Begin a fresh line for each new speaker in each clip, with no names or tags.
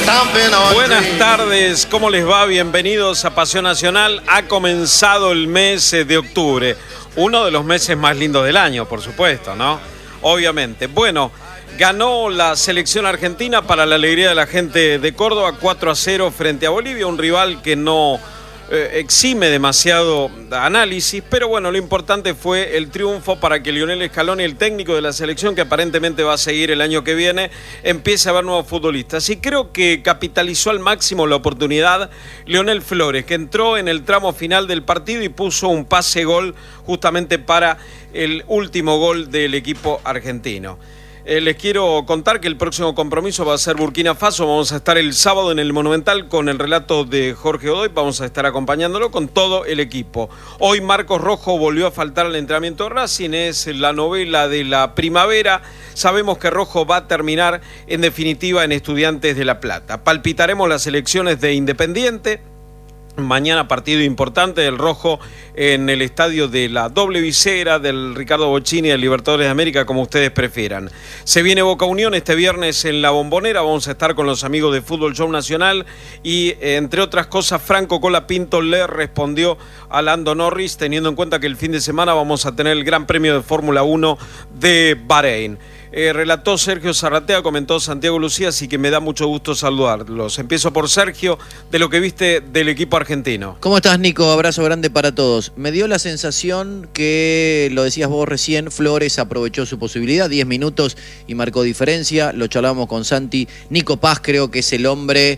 Buenas tardes, ¿cómo les va? Bienvenidos a Pasión Nacional. Ha comenzado el mes de octubre, uno de los meses más lindos del año, por supuesto, ¿no? Obviamente. Bueno, ganó la selección argentina para la alegría de la gente de Córdoba 4-0 frente a Bolivia, un rival que no exime demasiado análisis, pero bueno, lo importante fue el triunfo para que Lionel Scaloni, el técnico de la selección, que aparentemente va a seguir el año que viene, empiece a ver nuevos futbolistas. Y creo que capitalizó al máximo la oportunidad Leonel Flores, que entró en el tramo final del partido y puso un pase-gol justamente para el último gol del equipo argentino. Les quiero contar que el próximo compromiso va a ser Burkina Faso. Vamos a estar el sábado en el Monumental con el relato de Jorge Godoy. Vamos a estar acompañándolo con todo el equipo. Hoy Marcos Rojo volvió a faltar al entrenamiento de Racing. Es la novela de la primavera. Sabemos que Rojo va a terminar en definitiva en Estudiantes de La Plata. Palpitaremos las elecciones de Independiente. Mañana partido importante del Rojo en el estadio de la Doble Visera, del Ricardo Bocchini, del Libertadores de América, como ustedes prefieran. Se viene Boca Unión este viernes en La Bombonera. Vamos a estar con los amigos de Fútbol Show Nacional y, entre otras cosas, Franco Colapinto le respondió a Lando Norris, teniendo en cuenta que el fin de semana vamos a tener el Gran Premio de Fórmula 1 de Bahrein. Relató Sergio Zarratea, comentó Santiago Lucía, así que me da mucho gusto saludarlos. Empiezo por Sergio, de lo que viste del equipo argentino.
¿Cómo estás, Nico? Abrazo grande para todos. Me dio la sensación que, lo decías vos recién, Flores aprovechó su posibilidad, 10 minutos y marcó diferencia. Lo charlábamos con Santi. Nico Paz creo que es el hombre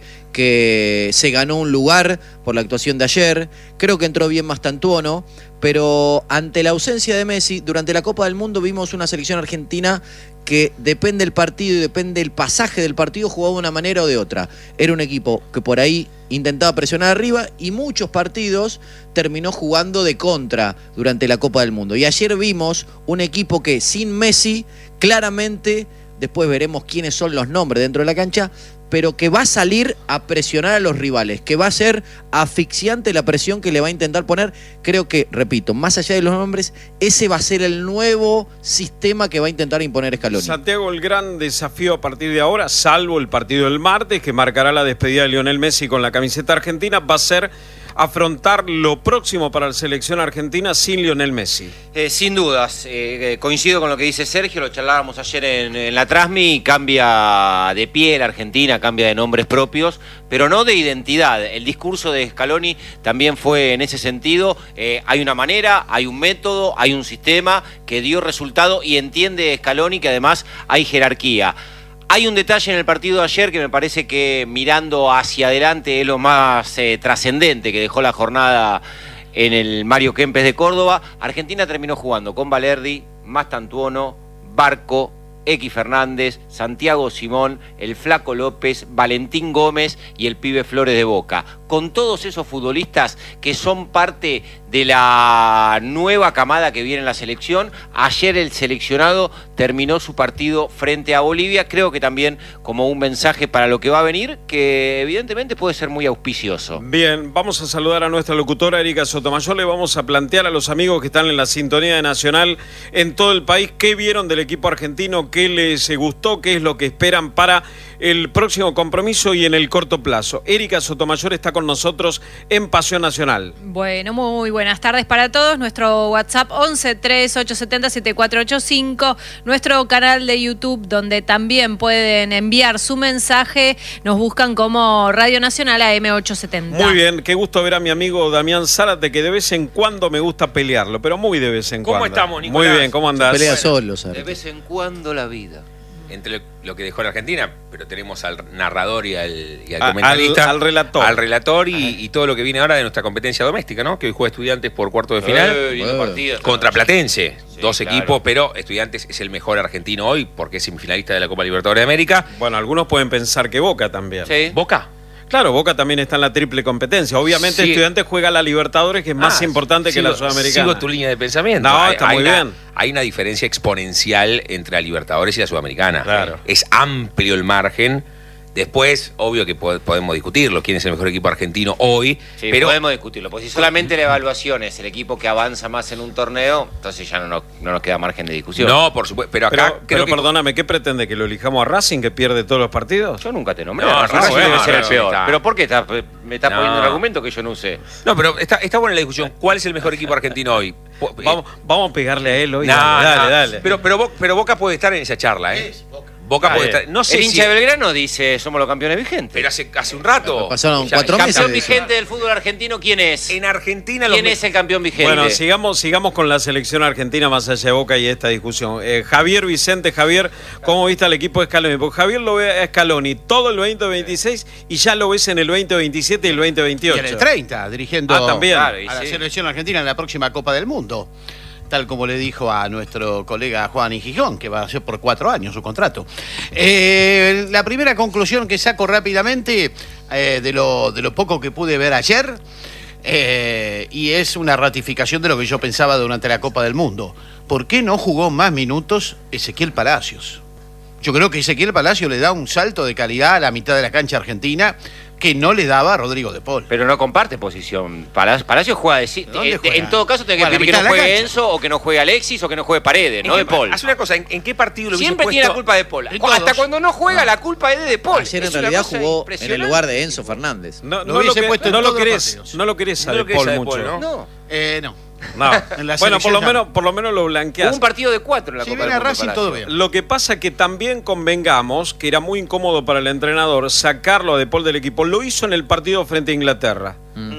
que se ganó un lugar por la actuación de ayer. Creo que entró bien Mastantuono, pero ante la ausencia de Messi, durante la Copa del Mundo vimos una selección argentina que depende del partido y depende del pasaje del partido, jugaba de una manera o de otra. Era un equipo que por ahí intentaba presionar arriba y muchos partidos terminó jugando de contra durante la Copa del Mundo. Y ayer vimos un equipo que sin Messi, claramente, después veremos quiénes son los nombres dentro de la cancha, pero que va a salir a presionar a los rivales, que va a ser asfixiante la presión que le va a intentar poner. Creo que, repito, más allá de los nombres, ese va a ser el nuevo sistema que va a intentar imponer Scaloni.
Santiago, el gran desafío a partir de ahora, salvo el partido del martes, que marcará la despedida de Lionel Messi con la camiseta argentina, va a ser afrontar lo próximo para la selección argentina sin Lionel Messi.
Sin dudas, coincido con lo que dice Sergio, lo charlábamos ayer en la Trasmi. Cambia de pie la Argentina, cambia de nombres propios, pero no de identidad. El discurso de Scaloni también fue en ese sentido. Hay una manera, hay un método, hay un sistema que dio resultado y entiende Scaloni que además hay jerarquía. Hay un detalle en el partido de ayer que me parece que, mirando hacia adelante, es lo más trascendente que dejó la jornada en el Mario Kempes de Córdoba. Argentina terminó jugando con Valerdi, Mastantuono, Barco, X Fernández, Santiago Simón, el Flaco López, Valentín Gómez y el pibe Flores de Boca. Con todos esos futbolistas que son parte de la nueva camada que viene en la selección, ayer el seleccionado terminó su partido frente a Bolivia, creo que también como un mensaje para lo que va a venir, que evidentemente puede ser muy auspicioso.
Bien, vamos a saludar a nuestra locutora Erika Sotomayor. Le vamos a plantear a los amigos que están en la sintonía de Nacional en todo el país qué vieron del equipo argentino, qué les gustó, qué es lo que esperan para el próximo compromiso y en el corto plazo. Erika Sotomayor está con nosotros en Pasión Nacional.
Bueno, muy buenas tardes para todos. Nuestro WhatsApp 11-3870-7485, nuestro canal de YouTube donde también pueden enviar su mensaje. Nos buscan como Radio Nacional AM870.
Muy bien, qué gusto ver a mi amigo Damián Zárate, que de vez en cuando me gusta pelearlo, pero muy de vez en cuando.
¿Cómo estamos, Nicolás?
Muy bien, ¿cómo andás?
Se pelea solo, Zárate.
De vez en cuando la vida.
Entre lo que dejó la Argentina, pero tenemos al narrador y al comentarista.
Al relator.
Al relator y todo lo que viene ahora de nuestra competencia doméstica, ¿no? Que hoy juega Estudiantes por cuarto de final. Contra Platense. Sí, dos equipos, pero Estudiantes es el mejor argentino hoy porque es semifinalista de la Copa Libertadores de América.
Bueno, algunos pueden pensar que Boca también.
Sí.
¿Boca?
Claro, Boca también está en la triple competencia. Obviamente, sí. Estudiantes juega la Libertadores, que es más importante que la Sudamericana.
Sigo tu línea de pensamiento.
No, está muy bien.
Hay una diferencia exponencial entre la Libertadores y la Sudamericana.
Claro.
Es amplio el margen Después, obvio que podemos discutirlo, quién es el mejor equipo argentino hoy.
Sí,
pero
podemos discutirlo, porque si solamente la evaluación es el equipo que avanza más en un torneo, entonces ya no nos queda margen de discusión.
no, por supuesto, pero acá
Pero
creo que
perdóname, ¿qué pretende? ¿Que lo elijamos a Racing, que pierde todos los partidos?
Yo nunca te nombré.
No,
Racing
bueno,
debe ser el
pero
peor.
está.
¿Pero por qué me estás
No.
poniendo un argumento que yo no usé?
No, pero está buena la discusión. ¿Cuál es el mejor equipo argentino hoy?
Vamos a pegarle a él hoy.
No,
dale.
Pero Boca puede estar en esa charla, ¿eh? Boca puede estar. No sé
El
si.
hincha de Belgrano dice, somos los campeones vigentes.
Pero hace un rato.
Pasaron
Ya,
4
el
meses.
¿Campeón
de eso.
vigente del fútbol argentino quién es?
En Argentina
¿Quién es el campeón vigente?
Bueno, sigamos con la selección argentina más allá de Boca y esta discusión. Javier Vicente, Javier, ¿cómo viste al equipo de Scaloni? Porque Javier lo ve a Scaloni todo el 2026 y ya lo ves en el 2027 y el 2028.
Y en el 30, dirigiendo
también.
a
Claro, y
la
sí.
selección argentina en la próxima Copa del Mundo. Tal como le dijo a nuestro colega Juan Gijón, que va a ser por 4 años su contrato. La primera conclusión que saco rápidamente de lo poco que pude ver ayer, y es una ratificación de lo que yo pensaba durante la Copa del Mundo. ¿Por qué no jugó más minutos Ezequiel Palacios? Yo creo que Ezequiel Palacios le da un salto de calidad a la mitad de la cancha argentina que no le daba a Rodrigo de Paul.
Pero no comparte posición. Palacio juega
¿Dónde juega?
en todo caso, tiene que
Juega a la
pedir que
mitad
no
de la
juegue
cancha.
Enzo, o que no juegue Alexis, o que no juegue Paredes, no de Paul.
Haz una cosa, ¿en qué partido lo hubiese
Siempre
puesto?
tiene la culpa de Paul.
En todos.
Hasta cuando no juega, la culpa es de Paul.
Ayer
Es
en
una
realidad
cosa
jugó en el
impresionante.
lugar de Enzo Fernández.
No
Lo hubiese puesto en
lo
todos los
querés,
partidos.
no lo querés a
No
De
lo querés
Paul
a De
mucho.
Paul, ¿no?
No.
No.
No.
En la
Bueno,
selección
por lo menos lo blanqueás.
Hubo un partido de 4 en la
Si
Copa
viene
del
a
Mundo,
Racing,
Palacio.
todo bien.
Lo que pasa que también convengamos que era muy incómodo para el entrenador sacarlo a De Paul del equipo. Lo hizo en el partido frente a Inglaterra.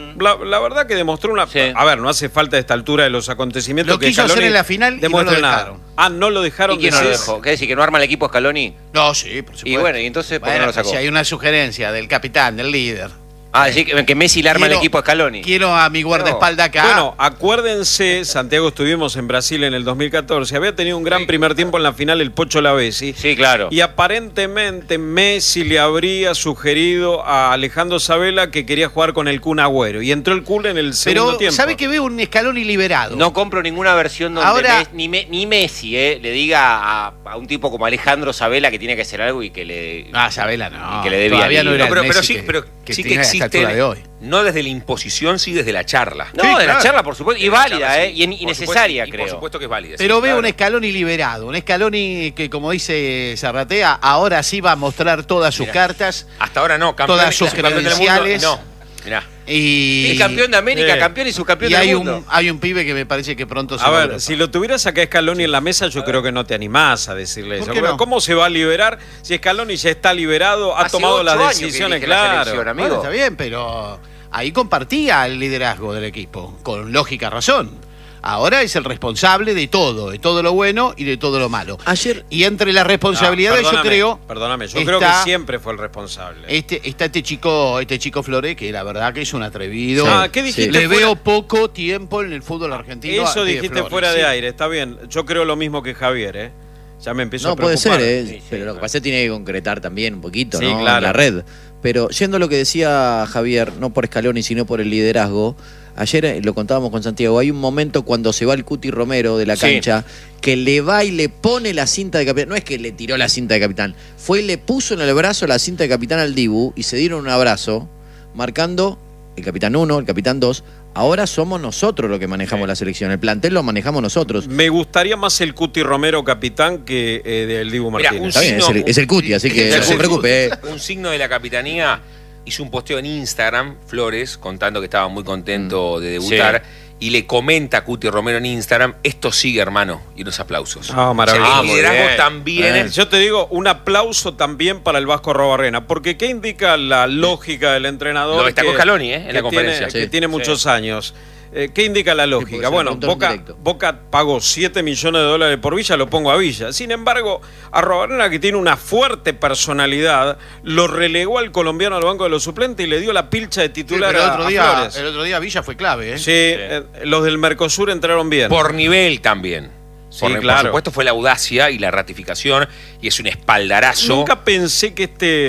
La verdad que demostró una...
Sí.
A ver, no hace falta a esta altura de los acontecimientos
Lo
que
quiso hacer
Scaloni
en la final y no
demuestre
lo
nada.
dejaron.
Ah, no lo dejaron.
¿Y quién no lo
decís.
dejó? ¿Qué decir? ¿Que no arma el equipo Scaloni?
No, sí, por supuesto.
Y bueno, ¿y entonces por qué no lo sacó?
Si hay una sugerencia del capitán, del líder.
Ah, decir que Messi le arma el equipo a Scaloni.
Quiero a mi guardaespaldas acá.
Bueno, acuérdense, Santiago, estuvimos en Brasil en el 2014. Había tenido un gran primer tiempo en la final el Pocho Lavezzi.
Sí, claro.
Y aparentemente Messi le habría sugerido a Alejandro Sabella que quería jugar con el Kun Agüero. Y entró el Kun en el segundo
pero
tiempo.
¿sabe que veo un Scaloni liberado?
No compro ninguna versión donde
Ahora-
ni Messi le diga a un tipo como Alejandro Sabella que tiene que hacer algo y que le...
Ah, Sabela no.
Y que le dé
Todavía
bien
no era
No,
el
pero
Messi
sí, pero
que
sí que
tiene a esta
existe.
altura de hoy.
No desde la imposición, sí desde la charla.
No,
Sí,
de la
claro.
charla, por supuesto, y
De la
válida,
charla, sí.
y
Por
necesaria,
supuesto, y
creo.
por supuesto que es válida.
Pero
sí,
veo
claro.
un Scaloni liberado, un Scaloni que, como dice Zarratea, ahora sí va a mostrar todas sus cartas.
Hasta ahora no, campeón,
Todas sus
campeón del mundo,
credenciales.
no. Mirá.
Y,
Sí, campeón de América,
Sí.
campeón y subcampeón
y
del
hay
mundo.
hay un pibe que me parece que pronto se
A
va
ver,
Europa.
si lo tuvieras acá Scaloni en la mesa, yo creo que no te animás a decirle
¿Por
eso.
qué no?
¿Cómo se va a liberar si Scaloni ya está liberado, ha
Hace
tomado
8
las
años que
decisiones?
dirige la
Claro.
selección, amigo.
Bueno, está bien, pero ahí compartía el liderazgo del equipo, con lógica razón. Ahora es el responsable de todo lo bueno y de todo lo malo.
Ayer-
Y entre las responsabilidades, yo creo.
Perdóname, yo
está-
creo que siempre fue el responsable.
Está este chico Flores, que la verdad que es un atrevido.
Ah, ¿qué dijiste?
Le
fuera-
veo poco tiempo en el fútbol argentino.
Eso
de
dijiste
Flores,
fuera de
sí.
aire, está bien. Yo creo lo mismo que Javier, ¿eh? Ya me empiezo a
No, puede
preocupar.
ser,
Sí, sí,
pero lo que
claro.
pasa es que tiene que concretar también un poquito,
Sí,
¿no?
claro.
En la red. Pero yendo a lo que decía Javier, no por Scaloni, sino por el liderazgo, ayer lo contábamos con Santiago, hay un momento cuando se va el Cuti Romero de la
Sí.
cancha, que le va y le pone la cinta de capitán. No es que le tiró la cinta de capitán, fue y le puso en el brazo la cinta de capitán al Dibu y se dieron un abrazo, marcando el capitán 1, el capitán 2. Ahora somos nosotros los que manejamos la selección, el plantel lo manejamos nosotros.
Me gustaría más el Cuti Romero capitán que del Dibu
Mira,
Martínez.
Está bien, es el Cuti, así que
Es
no se
el
preocupe.
Cuti. Un signo de la capitanía hizo un posteo en Instagram, Flores, contando que estaba muy contento de debutar. Y le comenta a Cuti Romero en Instagram, esto sigue, hermano, y unos aplausos.
Ah, maravilloso.
O sea, el
muy
liderazgo
bien.
también.
Yo te digo, un aplauso también para el Vasco Arrobarrena, porque ¿qué indica la lógica del entrenador?
Lo destacó Scaloni, en la
que
conferencia.
que
Sí.
tiene muchos años. ¿Qué indica la
porque
lógica?
se
Bueno,
lo preguntó en
Boca,
directo.
Boca pagó 7 millones de dólares por Villa, lo pongo a Villa. Sin embargo, Arrobarena, que tiene una fuerte personalidad, lo relegó al colombiano al banco de los suplentes y le dio la pilcha de
Sí,
titular
pero
a Flores.
el otro día Villa fue clave, ¿eh?
Sí, los del Mercosur entraron bien.
Por nivel también.
Sí,
por
claro.
supuesto fue la audacia y la ratificación y es un espaldarazo.
Nunca pensé que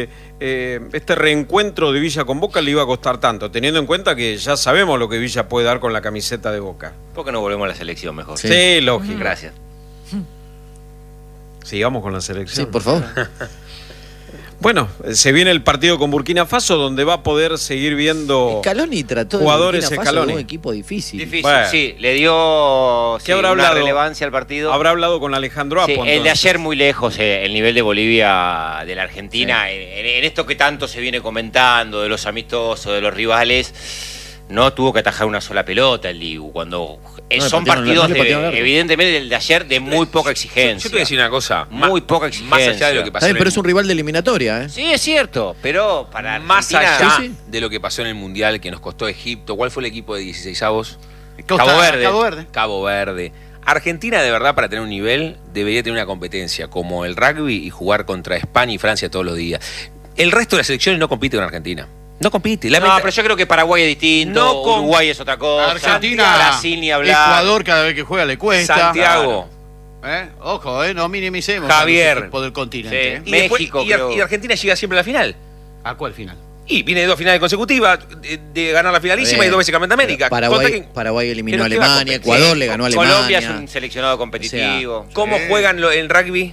este reencuentro de Villa con Boca le iba a costar tanto, teniendo en cuenta que ya sabemos lo que Villa puede dar con la camiseta de Boca.
¿Por qué no volvemos a la selección mejor?
Sí.
Sí, lógico.
Gracias.
Sigamos con la
Sí,
selección.
por favor.
Bueno, se viene el partido con Burkina Faso, donde va a poder seguir viendo
Scaloni trató
jugadores
de Burkina Faso
Scaloni.
de un equipo difícil.
Difícil,
Bueno.
sí. Le dio
¿Qué habrá
una
hablado?
relevancia al partido.
Habrá hablado con Alejandro Apo.
Sí, el de
entonces.
ayer muy lejos, el nivel de Bolivia de la Argentina, en esto que tanto se viene comentando, de los amistosos, de los rivales, no tuvo que atajar una sola pelota el Dibu, cuando son partidos, evidentemente el de ayer, de muy poca exigencia.
Yo te voy a decir una cosa.
Muy poca exigencia.
Más allá de lo que pasó.
Está bien, pero es un rival de eliminatoria, ¿eh?
Sí, es cierto, pero para
Más
Argentina,
allá de lo que pasó en el Mundial que nos costó Egipto, ¿cuál fue el equipo de 16avos?
Cabo Verde.
Cabo Verde. Argentina, de verdad, para tener un nivel, debería tener una competencia como el rugby y jugar contra España y Francia todos los días. El resto de las selecciones no compite con Argentina. No compite.
No, pero yo creo que Paraguay es distinto, Uruguay es otra cosa,
Argentina,
Brasil ni hablar.
Ecuador cada vez que juega le cuesta.
Santiago.
Ojo, no minimicemos
Javier.
el equipo del continente.
Sí. México,
y Argentina llega siempre a la final.
¿A cuál final?
Y viene de 2 finales consecutivas, de ganar la finalísima
Bien.
y 2 veces campeón de América.
Paraguay eliminó a
Pero ¿qué va a
Alemania,
competir?
Ecuador le ganó a Alemania.
Colombia es un seleccionado competitivo.
¿Cómo juegan en rugby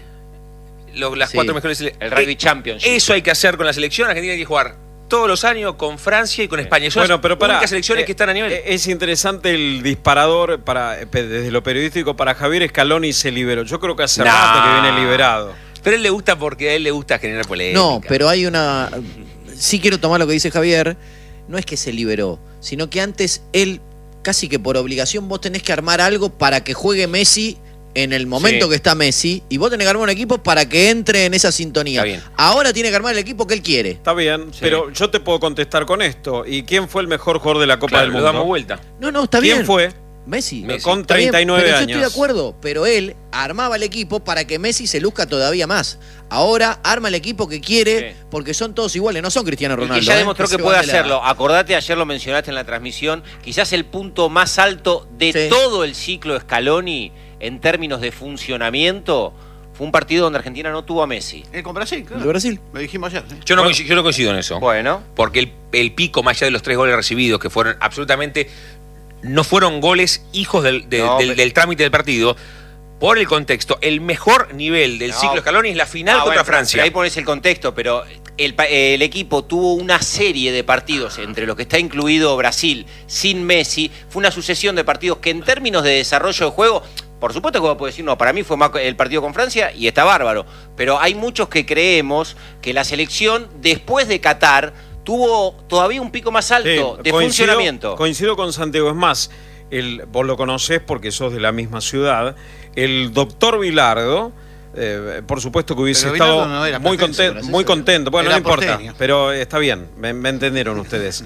las
Sí.
4 mejores
El Rugby Championship.
Eso hay que hacer con la selección. Argentina tiene que jugar todos los años con Francia y con España. Son
Bueno, pero
las
para
únicas selecciones que están a nivel.
Es interesante el disparador desde lo periodístico para Javier Scaloni se liberó. Yo creo que hace rato que viene liberado.
Pero a él le gusta porque a él le gusta generar polémica.
No, pero hay una... Sí quiero tomar lo que dice Javier. No es que se liberó, sino que antes él, casi que por obligación, vos tenés que armar algo para que juegue Messi en el momento que está Messi, y vos tenés que armar un equipo para que entre en esa sintonía.
Está bien.
Ahora tiene que armar el equipo que él quiere.
Está bien, pero yo te puedo contestar con esto. ¿Y quién fue el mejor jugador de la Copa
Claro,
del
lo
Mundo?
damos vuelta.
No, está bien.
¿Quién fue?
Messi.
Con
Está bien,
39
pero
años.
yo estoy de acuerdo, pero él armaba el equipo para que Messi se luzca todavía más. Ahora arma el equipo que quiere, porque son todos iguales, no son Cristiano Ronaldo.
Y que ya demostró que puede
se van de
hacerlo. Acordate, ayer lo mencionaste en la transmisión, quizás el punto más alto de todo el ciclo Scaloni en términos de funcionamiento fue un partido donde Argentina no tuvo a Messi.
Con Brasil, claro.
¿De Brasil?
Lo dijimos ayer.
Yo no coincido en eso.
Bueno.
Porque el pico, más allá de los 3 goles recibidos, que fueron absolutamente... No fueron goles hijos del trámite del partido. Por el contexto, el mejor nivel del ciclo Scaloni es la final contra Francia.
Pero ahí pones el contexto, pero el equipo tuvo una serie de partidos, entre los que está incluido Brasil, sin Messi. Fue una sucesión de partidos que en términos de desarrollo de juego, por supuesto que vos podés decir, no, para mí fue más el partido con Francia y está bárbaro. Pero hay muchos que creemos que la selección, después de Qatar, tuvo todavía un pico más alto de funcionamiento.
Coincido con Santiago, es más, vos lo conocés porque sos de la misma ciudad, el doctor Bilardo, por supuesto que hubiese estado muy contento, bueno, no importa, porteño. Pero está bien, me entendieron ustedes.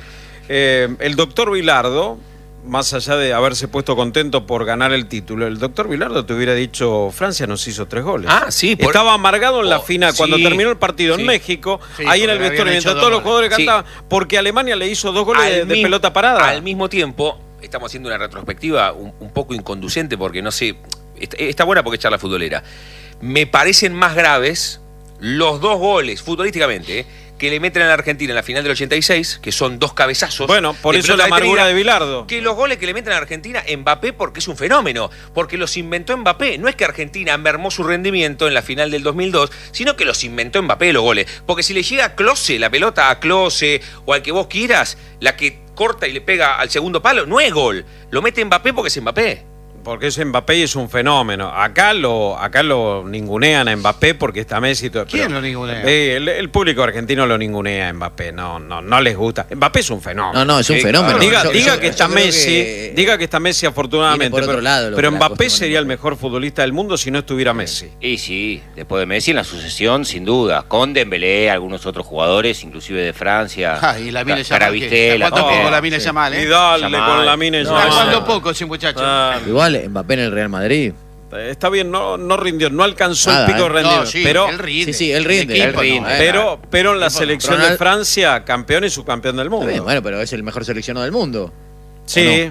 El doctor Bilardo, más allá de haberse puesto contento por ganar el título, el doctor Bilardo te hubiera dicho, Francia nos hizo 3 goles.
Ah, sí.
Estaba amargado en la final, cuando terminó el partido en México, ahí en el vestuario, mientras todos los jugadores cantaban, porque Alemania le hizo 2 goles de pelota parada.
Al mismo tiempo, estamos haciendo una retrospectiva un poco inconducente, porque no sé, está buena porque es charla futbolera. Me parecen más graves los 2 goles, futbolísticamente, que le meten a la Argentina en la final del 86, que son 2 cabezazos.
Bueno, por eso la amargura de Bilardo.
Que los goles que le meten a la Argentina, Mbappé, porque es un fenómeno, porque los inventó Mbappé. No es que Argentina mermó su rendimiento en la final del 2002, sino que los inventó Mbappé los goles. Porque si le llega a Klose, la pelota a Klose o al que vos quieras, la que corta y le pega al segundo palo, no es gol. Lo mete Mbappé porque es Mbappé.
Porque es Mbappé y es un fenómeno. Acá lo ningunean a Mbappé porque está Messi y todo.
¿Quién lo ningunea?
El público argentino lo ningunea a Mbappé. No les gusta. Mbappé es un fenómeno.
No, es un fenómeno.
Diga que está Messi, diga que está Messi afortunadamente.
Por otro lado,
pero Mbappé sería el mejor futbolista del mundo si no estuviera Messi.
Y sí, después de Messi en la sucesión, sin duda. Con Dembélé, algunos otros jugadores, inclusive de Francia.
Y la Mine
Caravistela.
¿Cuánto poco la Mine Yamal,
Y dale con la Mine Yamal.
¿Cuánto poco ese muchacho?
Igual Mbappé en el Real Madrid.
Está bien, no rindió, no alcanzó el pico de rendimiento.
Sí,
pero
él rinde.
Sí, él rinde.
Pero en la selección de Francia, campeón y subcampeón del mundo.
Bien, bueno, pero es el mejor seleccionado del mundo.
Sí,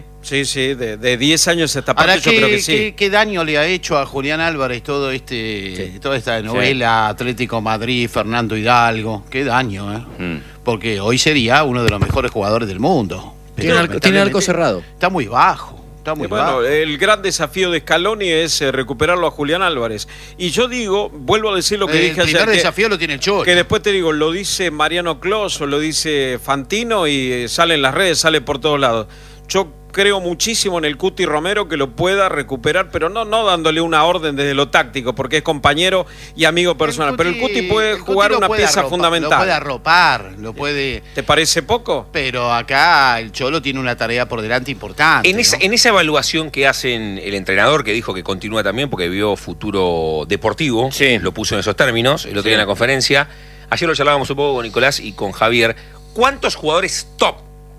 de 10 años esta parte. Yo creo que sí.
¿Qué daño le ha hecho a Julián Álvarez toda esta novela Atlético Madrid, Fernando Hidalgo? Qué daño, Porque hoy sería uno de los mejores jugadores del mundo.
Tiene arco cerrado.
Está muy bajo. Está muy
bueno,
bajo.
el gran desafío de Scaloni es recuperarlo a Julián Álvarez. Y yo digo, vuelvo a decir lo que dije
El primer
ayer.
desafío lo tiene el Cholo.
Que después te digo, lo dice Mariano Clos o lo dice Fantino y sale en las redes, sale por todos lados. Yo creo muchísimo en el Cuti Romero que lo pueda recuperar, pero no dándole una orden desde lo táctico, porque es compañero y amigo personal. Pero el Cuti puede jugar una pieza fundamental.
Lo puede arropar, lo puede...
¿Te parece poco?
Pero acá el Cholo tiene una tarea por delante importante.
En esa evaluación que hacen el entrenador, que dijo que continúa también porque vio futuro deportivo,
Sí.
lo puso en esos términos, el otro día en la conferencia. Ayer lo charlábamos un poco con Nicolás y con Javier. ¿Cuántos jugadores top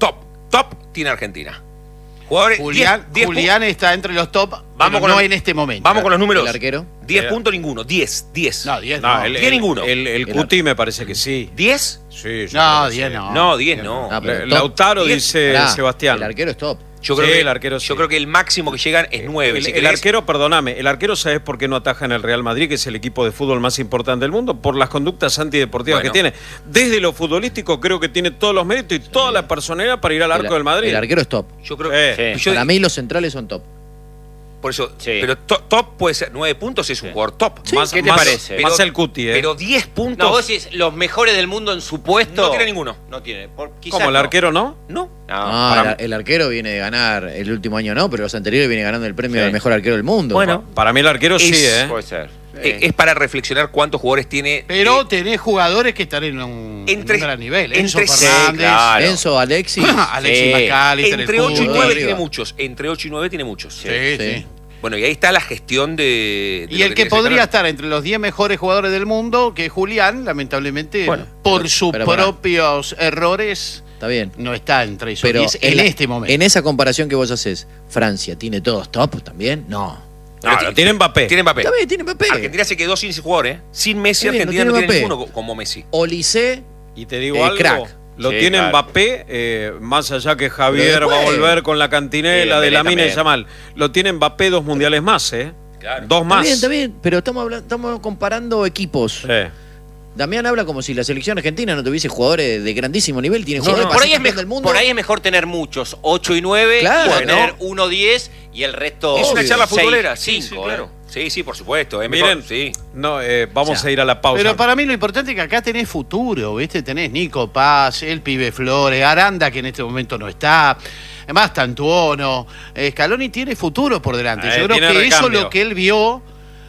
tiene Argentina? Jugadores,
Julián está entre los top,
Vamos con
no
los-
en este momento.
Vamos con los números.
¿El arquero?
10 puntos ninguno. 10.
No, 10
No,
no.
el,
10 ninguno.
El Cuti me parece que sí.
¿10?
Sí, yo
No,
creo que
10
sí.
no.
No, 10 no.
Ah, pero top.
Lautaro
10.
dice
Pará,
Sebastián.
El arquero es top.
Yo
Sí,
creo que
el arquero sí.
Yo creo que el máximo que llegan es 9.
El arquero, perdóname, el arquero, ¿sabes por qué no ataja en el Real Madrid, que es el equipo de fútbol más importante del mundo? Por las conductas antideportivas
Bueno.
que tiene. Desde lo futbolístico creo que tiene todos los méritos y toda la personalidad para ir al arco del Madrid.
El arquero es top.
Yo creo
Sí.
yo-
Para mí los centrales son top.
por eso,
Sí.
pero top puede ser 9 puntos, es un jugador top.
Más,
¿qué te
más-
parece?
Más el Cuti, ¿eh?
Pero 10 puntos.
No, vos decís, los mejores del mundo en su puesto.
No tiene ninguno.
No tiene. Quizás
¿Cómo, el
no.
arquero no?
No.
No.
No, el arquero viene de ganar el último año, no, pero los anteriores viene ganando el premio
Sí.
del mejor arquero del mundo.
Bueno.
Para mí el arquero sí,
Es-
¿eh?
Puede ser.
Es para reflexionar cuántos jugadores tiene.
Pero tenés jugadores que están en un gran nivel. Enzo
entre-
Fernández,
claro.
Enzo, Alexis.
Alexis
Sí.
McAllister,
entre
el
8 y
fútbol.
9
arriba.
tiene muchos. Entre 8 y 9 tiene muchos.
Sí,
Sí.
sí.
Bueno, y ahí está la gestión de
Y
lo
el que
tiene
podría
Scaloni.
estar entre los 10 mejores jugadores del mundo, que es Julián, lamentablemente,
Bueno,
por sus
pero pará.
propios errores,
Está bien.
no está entre esos
Pero
10 en
la-
este momento.
En esa comparación que vos haces, ¿Francia tiene todos top también? No.
Pero
lo tiene Mbappé.
Tiene Mbappé.
Está bien, tiene Mbappé.
Argentina se quedó sin jugadores. Sin Messi,
Está bien,
Argentina
no
no
tiene
tiene
Mbappé.
ninguno como Messi.
Olise,
Y te digo algo,
crack.
lo
Sí,
tiene
claro.
Mbappé, más allá que Javier
Pero
va a
después-
volver con la cantinela
Sí,
de la
Dembélé
mina y
también.
Yamal. Lo tiene Mbappé 2 mundiales más, ¿eh?
Claro.
2 más.
está bien, pero estamos comparando equipos.
Sí.
Damián habla como si la selección argentina no tuviese jugadores de grandísimo nivel, tiene jugadores
por,
para
ahí
ser
es
campeón del mundo.
por ahí es mejor tener muchos, 8 y 9,
Claro,
que tener
¿no?
1, 10 y el resto.
Es una
Obvio.
charla
6,
futbolera. Sí,
5,
claro. Sí, por supuesto. Es
Miren,
mejor, sí.
no, vamos
O sea,
a ir a la pausa.
Pero para mí lo importante es que acá tenés futuro, ¿viste? Tenés Nico Paz, el pibe Flores, Aranda, que en este momento no está. Además, Tantuono. Scaloni tiene futuro por delante. Yo creo
tiene
que eso es
recambio.
lo que él vio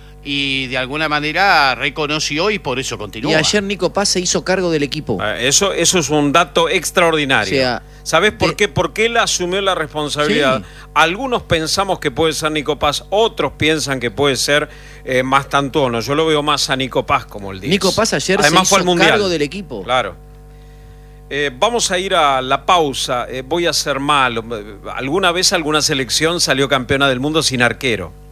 y de alguna manera reconoció y por eso continúa.
Y ayer Nico Paz se hizo cargo del equipo.
Eso es un dato extraordinario.
O sea,
¿Sabés por
de-
qué? Porque él asumió la responsabilidad.
Sí.
Algunos pensamos que puede ser Nico Paz, otros piensan que puede ser más Tantuono. Yo lo veo más a Nico Paz como el 10.
Nico Paz ayer
Además
se
fue al
hizo
Mundial.
cargo del equipo.
Claro. Vamos a ir a la pausa. Voy a ser malo. ¿Alguna vez alguna selección salió campeona del mundo sin arquero?